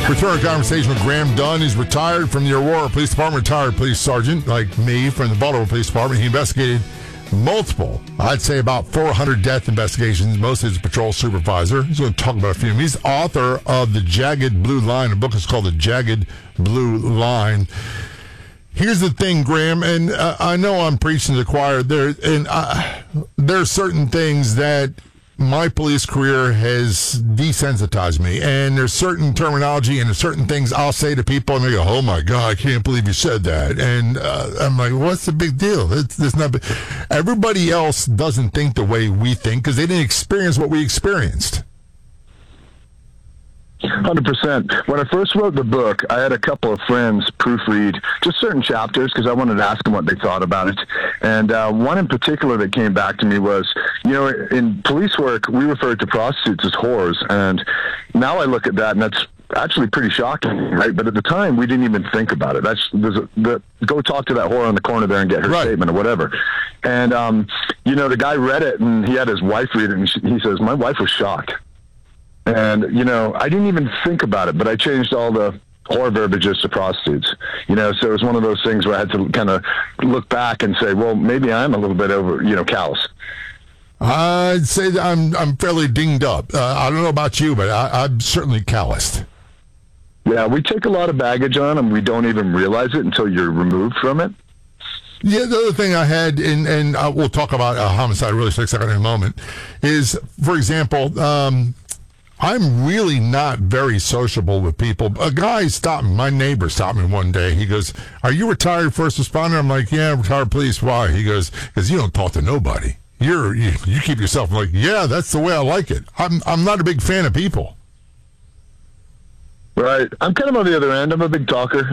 Return conversation with Graham Dunn. He's retired from the Aurora Police Department, retired police sergeant like me from the Baltimore Police Department. He investigated multiple, I'd say about 400 death investigations, mostly as a patrol supervisor. He's going to talk about a few of them. He's author of The Jagged Blue Line. The book is called The Jagged Blue Line. Here's the thing, Graham, and I know I'm preaching to the choir. There are certain things that my police career has desensitized me, and there's certain terminology and there's certain things I'll say to people, and they go, "Oh my God, I can't believe you said that." And I'm like, "What's the big deal? It's not big." Everybody else doesn't think the way we think because they didn't experience what we experienced. 100%. When I first wrote the book, I had a couple of friends proofread just certain chapters because I wanted to ask them what they thought about it. And one in particular that came back to me was, in police work, we referred to prostitutes as whores. And now I look at that, and that's actually pretty shocking, right? But at the time, we didn't even think about it. Go talk to that whore on the corner there and get her statement or whatever. And, the guy read it, and he had his wife read it, and he says, "My wife was shocked." And, I didn't even think about it, but I changed all the whore verbiages to prostitutes. So it was one of those things where I had to kind of look back and say, well, maybe I'm a little bit over, callous. I'd say that I'm fairly dinged up. I don't know about you, but I'm certainly calloused. Yeah, we take a lot of baggage on, and we don't even realize it until you're removed from it. Yeah, the other thing I had, and we'll talk about homicide really quick in a moment, is, for example, I'm really not very sociable with people. A guy stopped me. My neighbor stopped me one day. He goes, "Are you retired first responder?" I'm like, "Yeah, retired police." Why? He goes, "Because you don't talk to nobody. You keep yourself." I'm like, "Yeah, that's the way I like it." I'm not a big fan of people. Right. I'm kind of on the other end. I'm a big talker.